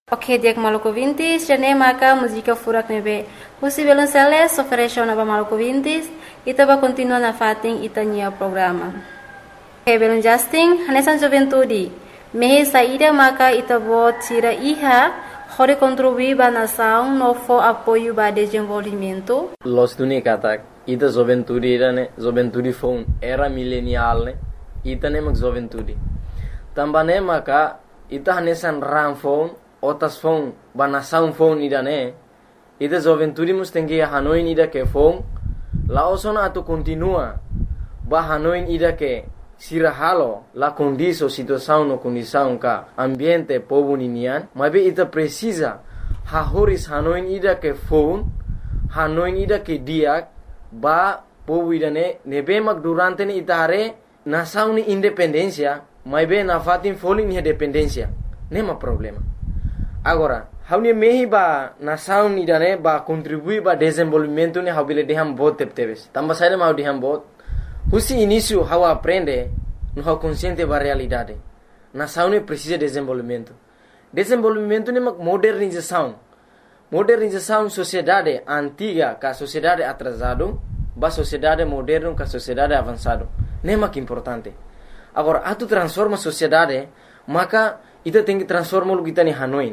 Ok, dia Maluku Vintis, jane maka música furak nebe. Usi Violonceles ofereceu na Maluku Vintis, ita ba continua na fating ita nia programa. Ok, Belon Justin, hanesan juventude. Mehe saída maka ita bo tira iha, hore contribuir ba nação no fo apoio ba desenvolvimento. Los tuni katak, ita juventude ira ne, juventude phone era millennial ne, ita ne mak juventude. Tambane maka ita hanesan ram phone otas phone bana sound phone ida ne ida juventude mus tengi hanoin ida ke phone la osona atu continua ba hanoin ida ke sira halo la condiso situação no condição ka ambiente povo ninian mabe ita precisa ha horis hanoin ida ke phone hanoin ida ke dia ba povo ida ne nebe mak durante ne ita hare nação ni independencia mabe na fatin falling ni dependencia nema problema. Agora, haunia mehi ba nação ni dane ba contribui ba desenvolvimento ni haubile deham bot tepteves. Tamba saída mau deham bot. Husi início hau aprende no hau consciente ba realidade. Nação ni precisa desenvolvimento. Desenvolvimento ni mak modernização. Modernização sociedade antiga ka sociedade atrasado ba sociedade moderno ka sociedade avançado. Nema que importante. Agora, atu transforma sociedade, maka ita tem que transformar o que está em Hanoi.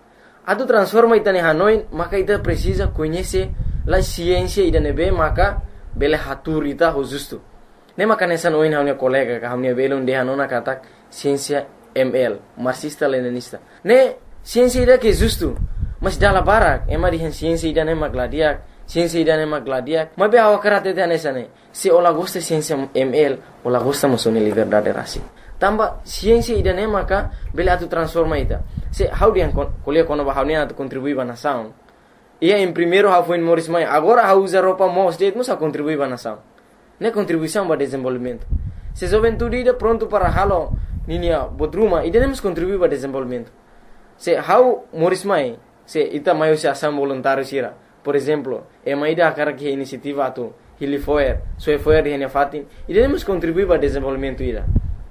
Atu transforma ita em Hanoi, maka ita precisa conhecer a ciência ida nebe, maka bele hatur ita ho justo. Ne maka nessa noin haunia colega ka haunia bele unde hanona katak ciência ML, marxista leninista. Ne ciência ida que justo, mas dala barak, ema di ciência ida ne magladiak, ciência ida ne magladiak. Mabe awa karate te nessa ne. Se ola gosta ciência ML, ola gosta musone liberdade rasi. Tamba ciência ida ne maka bele atu transforma ita. Se how dia kuliah kono ba haunia atu contribui ba nação. Ia em primeiro how foi Morris Mai, agora how usa roupa mos state musa contribui ba nação. Ne contribuição ba desenvolvimento. Se juventude ida pronto para halo ninia bodruma ida ne mus contribui ba desenvolvimento. Se how Morris Mai, se ita maio se ação voluntário sira. Por exemplo, ida akara que iniciativa atu Hilifoer, Soefoer de Henefatin, ida ne mus contribui ba desenvolvimento ida.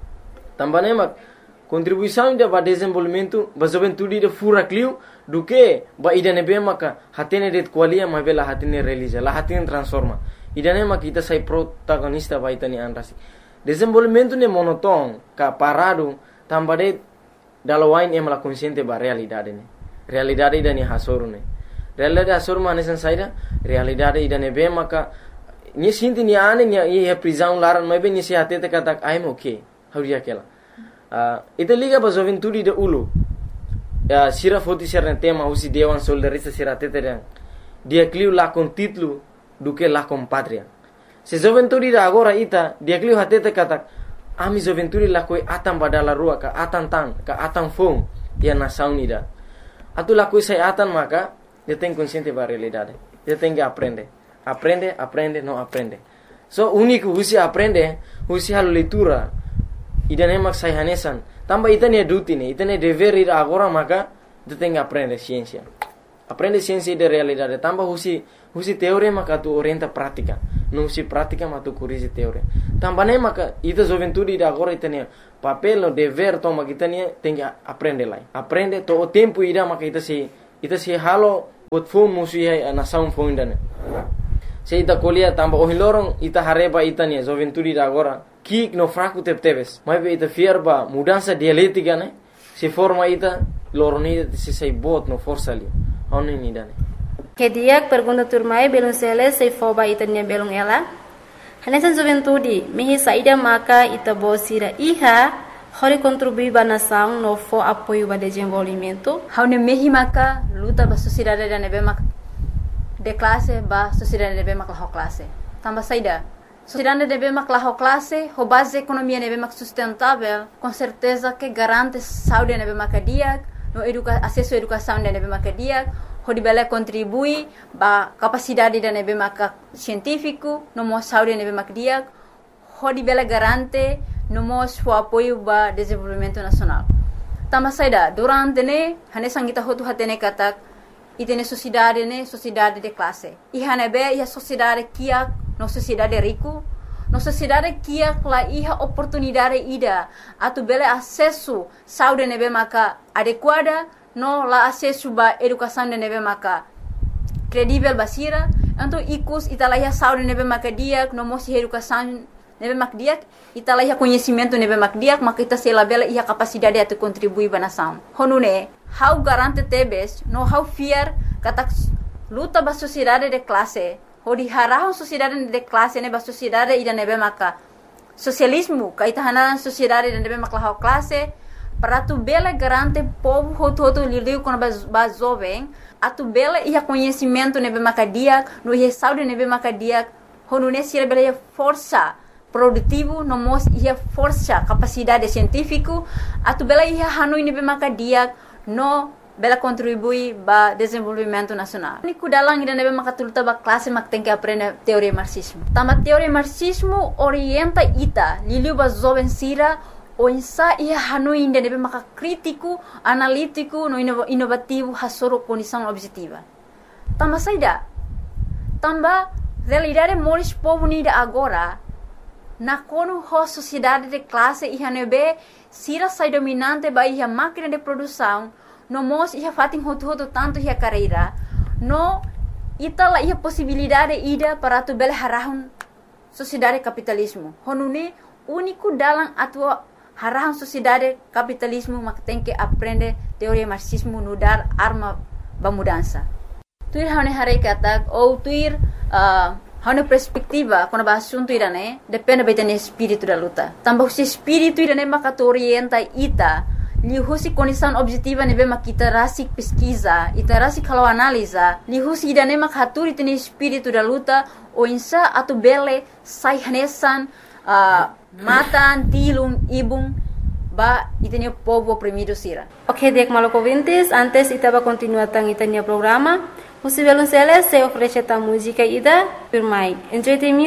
Também mak contribuição ida ba desenvolvimento ba juventude ida fura clio do que ba ida nebe maka hatene det qualia ma bela hatene realiza la hatene transforma ida ne mak kita sai protagonista ba itani anrasi desenvolvimento ne monoton ka parado tambade dalawain em la consciente ba realidade ne realidade ida ni hasoru ne realidade hasoru ma nesan saida realidade ida nebe maka ni sinti ni ane ni e prisão laran ma be ni se hatete katak I'm okay hauria kela ita liga ba juventude de ulu sira foti serne tema usi dewan soldarista sira teteren dia clio la con título do que la con patria se juventude da agora ita dia clio hatete katak ami juventude la koi atam badala rua ka atan tan ka atan fong dia nação nida atu la koi sai atan maka dia tem consciente ba realidade dia tem que aprende não aprende so único usi aprende usi halo leitura ida ne mak sai hanesan tamba ita ne duty ne ita ne dever ida agora maka tu tem que aprender ciência de realidade tamba husi teoria maka tu orienta prática não husi prática mas tu corrige teoria tamba ne maka ita juventude ida agora ita ne papel no dever toma kita ne tem que aprender lá aprende to o tempo ida maka ita se halo bot phone musi na sound phone dane se ita colia tamba o hilorong ita hareba ita ne juventude ida agora kik no fraco tepteves mas be ita fierba mudança dialética né se forma ita loroni se sei bot no força ali oni ni dane Que dia pergunta turmai beloncele sei foba ita nia belong ela hanesan juventude mehi saída maka ita bosira iha hori contribui ba nação no fo apoio ba desenvolvimento haune mehi maka luta ba sociedade da nebe mak de classe ba sociedade nebe mak la classe tamba saída sociedade deve mak classe, ho base economia deve mak sustentável, com certeza que garante saúde deve mak dia, no acesso à educação deve mak dia, ho dibele contribui ba capacidade deve mak científico, no mo saúde deve mak dia, ho dibele garante no mo o apoio ba desenvolvimento nacional. Tama saida durante ne hane sangita hotu hatene katak itene sociedade de classe. I hanebe ia sociedade kia no sociedade rico, no sociedade kia la iha oportunidade ida atu bele acesso saúde nebe maka adequada no la acesso ba educação de nebe maka credível basira, então ikus italaya saúde nebe maka diak, no mosi educação nebe mak diak, italaya conhecimento nebe mak diak, maka ita sela bela ia capacidade de contribuir ba nação. Honune, how garante tebes, no how fear kata luta ba sociedade de classe, hodi harahon sociedade de classe ne ba sociedade ida nebe maka socialismo, kaita hanan sociedade de nebe maka how classe, para tu bela garante povo hoto lidiu com ba jovem, a tu bela ia conhecimento nebe maka diak, no ia saúde nebe maka diak, honune sira bela ia força produtivo, no mos ia força capacidade científico, a tu bela ia hanui nebe maka diak, no bela contribui ba desenvolvimento nacional. Niku dalang ida nebe maka tuluta ba classe mak tem que aprender teoria marxismo. Tama teoria marxismo orienta ita liliu ba jovem sira o insa ia hanui ida nebe maka crítico, analítico, no inovativo hasoro condição objetiva. Tama saida. Tamba realidade moris povo nida agora na kono ho sociedade de classe ia nebe sira sai dominante ba ia máquina de produção no mos ia fatin hoto tanto ia carreira no itala ia possibilidade ida para tu bela harahun sociedade capitalismo honune único dalam atua harahun sociedade capitalismo mak tem que aprender teoria marxismo no dar arma ba mudança tuir hane hare katak ou tuir hane perspectiva quando ba assunto irane depende betene espírito da luta tambah se espírito irane mak orienta ita lihusi condição objetiva nebe mak kita rasik pesquisa ita rasik kalau analisa lihusi idane mak haturi tene espírito da luta o insa atu bele sai hanesan matan tilung ibung ba itene povo oprimido sira. Ok, dek Maluco ouvintes, antes itaba continuar tang itania programa. Você vê se oferece a música ida, por mais. Enjoy the music.